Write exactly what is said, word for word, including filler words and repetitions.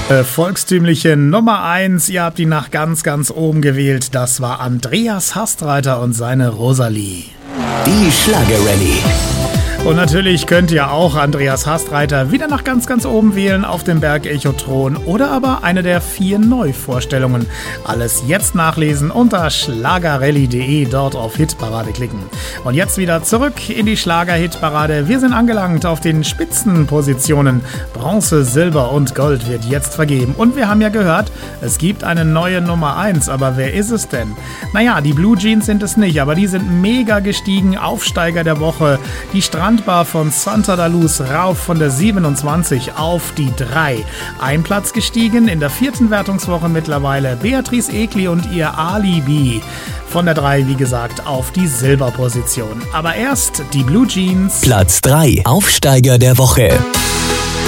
Äh, volkstümliche Nummer eins, ihr habt ihn nach ganz, ganz oben gewählt. Das war Andreas Hastreiter und seine Rosalie. Die Schlagerrallye. Und natürlich könnt ihr auch Andreas Hastreiter wieder nach ganz, ganz oben wählen auf dem Berg Echotron oder aber eine der vier Neuvorstellungen. Alles jetzt nachlesen unter schlagerrallye punkt de, dort auf Hitparade klicken. Und jetzt wieder zurück in die Schlager-Hitparade. Wir sind angelangt auf den Spitzenpositionen. Bronze, Silber und Gold wird jetzt vergeben. Und wir haben ja gehört, es gibt eine neue Nummer eins. Aber wer ist es denn? Naja, die Blue Jeans sind es nicht, aber die sind mega gestiegen. Aufsteiger der Woche. Die Strand Bar von Santa da Luz rauf von der siebenundzwanzig auf die drei. Ein Platz gestiegen in der vierten Wertungswoche mittlerweile Beatrice Egli und ihr Alibi. Von der drei, wie gesagt, auf die Silberposition. Aber erst die Blue Jeans. Platz drei. Aufsteiger der Woche.